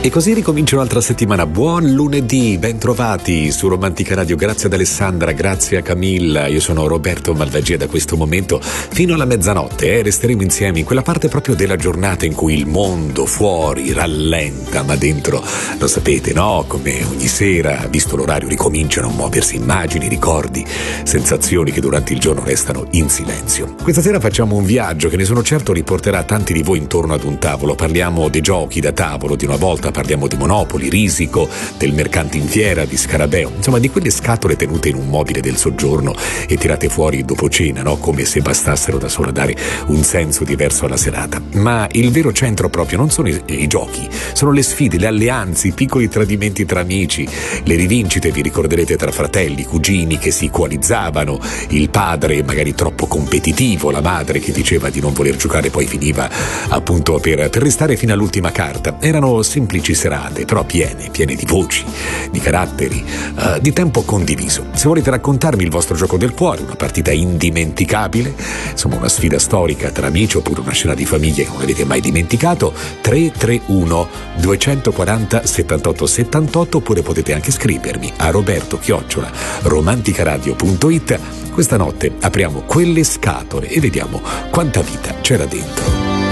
E così ricomincia un'altra settimana. Buon lunedì, ben trovati su Romantica Radio. Grazie ad Alessandra, grazie a Camilla. Io sono Roberto Malvagia. Da questo momento fino alla mezzanotte resteremo insieme in quella parte proprio della giornata in cui il mondo fuori rallenta, ma dentro lo sapete, no? Come ogni sera, visto l'orario, ricominciano a muoversi immagini, ricordi, sensazioni che durante il giorno restano in silenzio. Questa sera facciamo un viaggio che ne sono certo riporterà tanti di voi intorno ad un tavolo. Parliamo dei giochi da tavolo di una volta, parliamo di Monopoli, Risico, del mercante in fiera, di Scarabeo, insomma di quelle scatole tenute in un mobile del soggiorno e tirate fuori dopo cena, no? Come se bastassero da solo a dare un senso diverso alla serata. Ma il vero centro proprio non sono i giochi, sono le sfide, le alleanze, i piccoli tradimenti tra amici, le rivincite, vi ricorderete, tra fratelli, cugini che si coalizzavano, il padre magari troppo competitivo, la madre che diceva di non voler giocare, poi finiva appunto per restare fino all'ultima carta. Erano semplici serate, però piene di voci, di caratteri, di tempo condiviso. Se volete raccontarmi il vostro gioco del cuore, una partita indimenticabile, insomma una sfida storica tra amici oppure una scena di famiglia che non avete mai dimenticato, 331 240 78 78, oppure potete anche scrivermi a roberto@romanticaradio.it. Questa notte apriamo quelle scatole e vediamo quanta vita c'era dentro.